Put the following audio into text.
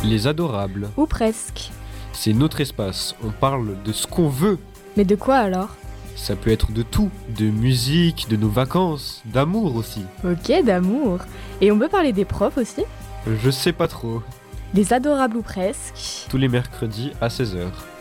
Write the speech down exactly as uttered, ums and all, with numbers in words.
Les adorables, Ou presque. c'est notre espace, on parle de ce qu'on veut. Mais de quoi alors? Ça peut être de tout, de musique, de nos vacances, d'amour aussi. Ok, d'amour. Et on peut parler des profs aussi? Je sais pas trop. Les adorables ou presque. Tous les mercredis à seize heures.